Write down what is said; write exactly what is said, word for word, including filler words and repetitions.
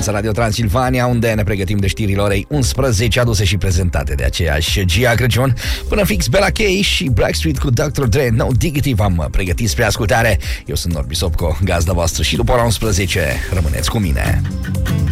Dimineața Radio Transilvania, unde ne pregătim de știrile orei unsprezece, aduse și prezentate de aceeași Gia Crăciun. Până fix Bella K și Blackstreet cu doctor Dre, No Diggity v-am pregătit spre ascultare. Eu sunt Norbi Sopco, gazda voastră, și după ora unsprezece rămâneți cu mine.